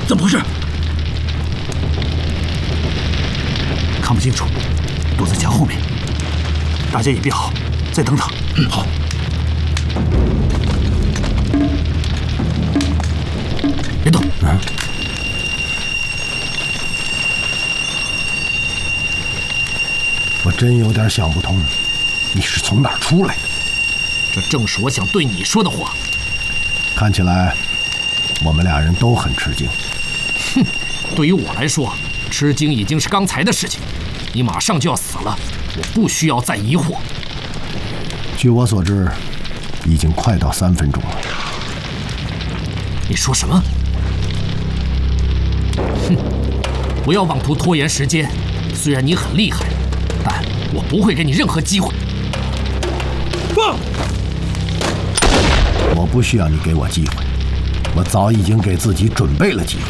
怎么回事？ 看不清楚，躲在墙后面。大家也别好，再等等。 好。别动。 我真有点想不通，你是从哪儿出来的？ 这正是我想对你说的话。 看起来，我们俩人都很吃惊。 哼，对于我来说，吃惊已经是刚才的事情。你马上就要死了，我不需要再疑惑。 据我所知，已经快到3分钟了。 你说什么？哼，不要妄图拖延时间。虽然你很厉害，但我不会给你任何机会。 我不需要你给我机会，我早已经给自己准备了机会。